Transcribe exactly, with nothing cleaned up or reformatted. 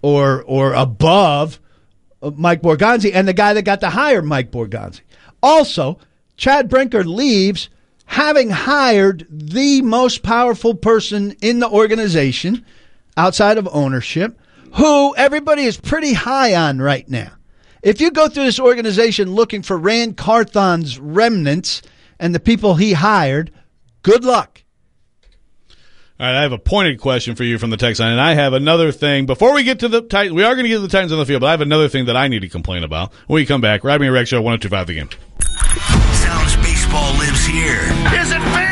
or or above Mike Borgonzi and the guy that got to hire Mike Borgonzi. Also, Chad Brinker leaves having hired the most powerful person in the organization outside of ownership, who everybody is pretty high on right now. If you go through this organization looking for Rand Carthon's remnants and the people he hired, good luck. All right, I have a pointed question for you from the text line, and I have another thing. Before we get to the Titans, we are going to get to the Titans on the field, but I have another thing that I need to complain about. When we come back, Rodney and Rex Show, one oh two point five The Game. Sounds baseball lives here. Is it fair?